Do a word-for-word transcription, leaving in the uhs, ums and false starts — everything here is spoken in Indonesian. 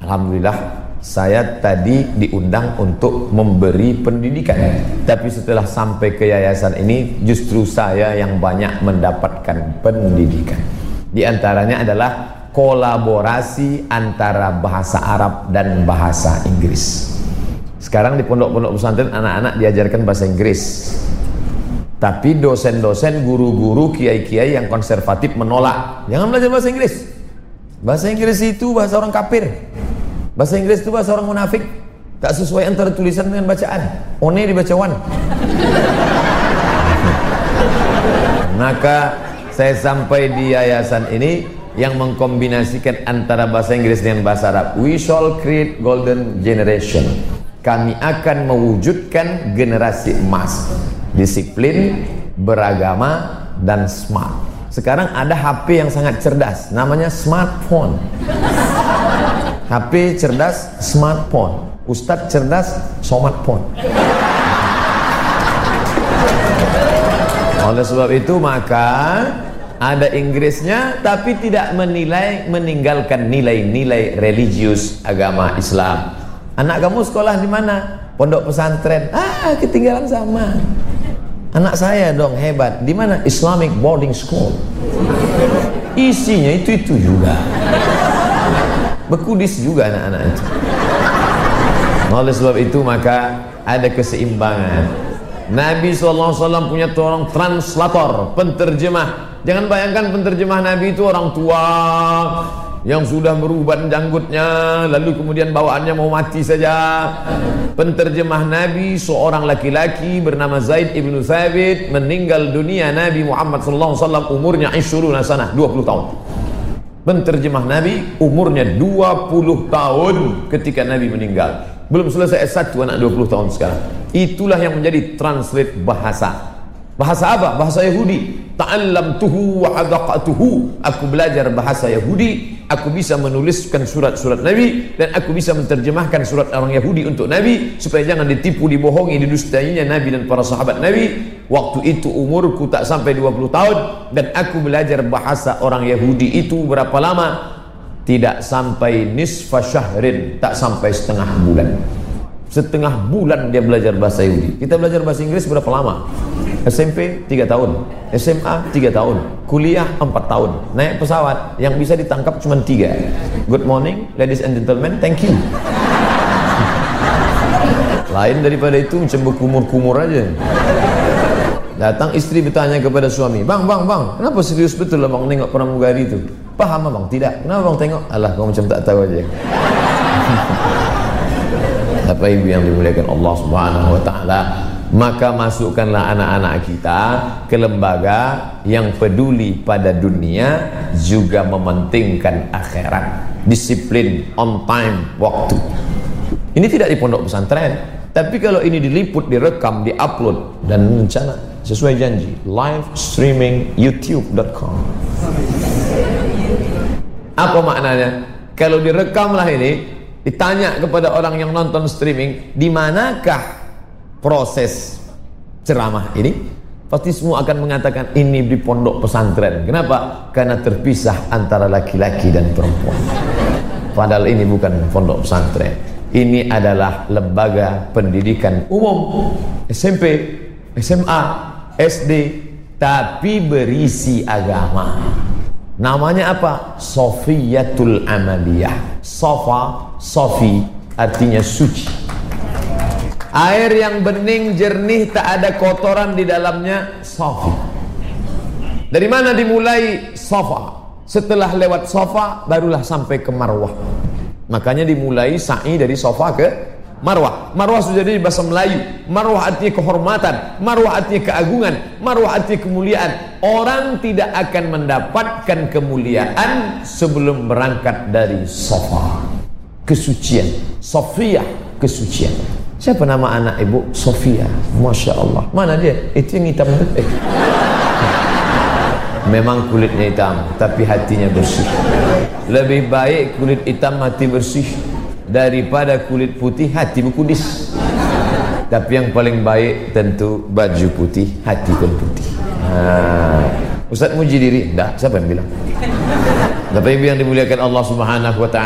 Alhamdulillah, saya tadi diundang untuk memberi pendidikan. Tapi setelah sampai ke yayasan ini, justru saya yang banyak mendapatkan pendidikan. Di antaranya adalah kolaborasi antara bahasa Arab dan bahasa Inggris. Sekarang di pondok-pondok pesantren anak-anak diajarkan bahasa Inggris. Tapi dosen-dosen, guru-guru, kiai-kiai yang konservatif menolak. Jangan belajar bahasa Inggris. Bahasa Inggris itu bahasa orang kafir. Bahasa Inggris itu bahasa orang munafik. Tak sesuai antara tulisan dengan bacaan. One dibaca wan. Maka saya sampai di yayasan ini yang mengkombinasikan antara bahasa Inggris dengan bahasa Arab. We shall create golden generation. Kami akan mewujudkan generasi emas, disiplin, beragama, dan smart. Sekarang ada H P yang sangat cerdas, namanya smartphone. H P cerdas, smartphone. Ustadz cerdas, smartphone. Oleh sebab itu maka ada Inggrisnya, tapi tidak menilai meninggalkan nilai-nilai religius agama Islam. Anak kamu sekolah di mana? Pondok pesantren. Ah, ketinggalan sama. Anak saya dong hebat. Di mana? Islamic boarding school. Isinya itu-itu juga. Bekudis juga anak-anak itu. Oleh sebab itu maka ada keseimbangan. Nabi shallallahu alaihi wasallam punya seorang translator, penterjemah. Jangan bayangkan penterjemah Nabi itu orang tua yang sudah beruban janggutnya, lalu kemudian bawaannya mau mati saja. Penterjemah Nabi seorang laki-laki bernama Zaid ibnu Thabit, meninggal dunia Nabi Muhammad shallallahu alaihi wasallam umurnya ishruna sanah, dua puluh tahun. Penterjemah Nabi umurnya dua puluh tahun ketika Nabi meninggal. Belum selesai S satu anak dua puluh tahun sekarang. Itulah yang menjadi translate bahasa. Bahasa apa? Bahasa Yahudi. Ta'allamtuhu wa hadaqatuhu. Aku belajar bahasa Yahudi, aku bisa menuliskan surat-surat Nabi, dan aku bisa menerjemahkan surat orang Yahudi untuk Nabi, supaya jangan ditipu, dibohongi, didustainya Nabi dan para sahabat Nabi. Waktu itu umurku tak sampai dua puluh tahun, dan aku belajar bahasa orang Yahudi itu berapa lama? Tidak sampai nisfa syahrin, tak sampai setengah bulan. Setengah bulan dia belajar bahasa Yahudi. Kita belajar bahasa Inggris berapa lama? S M P tiga tahun, S M A tiga tahun, kuliah empat tahun. Naik pesawat yang bisa ditangkap cuma tiga. Good morning ladies and gentlemen, thank you. Lain daripada itu macam berkumur-kumur aja. Datang istri bertanya kepada suami, bang, bang, bang, kenapa serius betul abang nengok pramugari itu? Paham abang? Tidak. Kenapa bang tengok? Alah, kau macam tak tahu aja. Bapak ibu yang dimuliakan Allah subhanahu wa ta'ala, maka masukkanlah anak-anak kita ke lembaga yang peduli pada dunia, juga mementingkan akhirat. Disiplin, on time, waktu. Ini tidak di pondok pesantren, tapi kalau ini diliput, direkam, diupload, dan rencana sesuai janji live streaming youtube dot com. Apa maknanya? Kalau direkamlah ini, ditanya kepada orang yang nonton streaming, di manakah proses ceramah ini? Pasti semua akan mengatakan ini di pondok pesantren. Kenapa? Karena terpisah antara laki-laki dan perempuan. Padahal ini bukan pondok pesantren. Ini adalah lembaga pendidikan umum, S M P, S M A, S D, tapi berisi agama. Namanya apa? Sofiyatul Amaliyah. Sofa, Sofi artinya suci. Air yang bening, jernih, tak ada kotoran di dalamnya, Sofi. Dari mana dimulai? Sofa. Setelah lewat Sofa, barulah sampai ke Marwah. Makanya dimulai sa'i dari Sofa ke Marwah. Marwah sudah jadi bahasa Melayu. Marwah artinya kehormatan, Marwah artinya keagungan, Marwah artinya kemuliaan. Orang tidak akan mendapatkan kemuliaan sebelum berangkat dari Sofa, kesucian. Sofiyah, kesucian. Siapa nama anak ibu? Sofia. Masya Allah. Mana dia? Itu yang hitam itu. Eh. Memang kulitnya hitam, tapi hatinya bersih. Lebih baik kulit hitam hati bersih daripada kulit putih hati berkudis. Tapi yang paling baik tentu baju putih hati pun putih. Nah, Ustaz muji diri? Enggak, siapa yang bilang? Bapak Ibu yang dimuliakan Allah Subhanahu wa taala.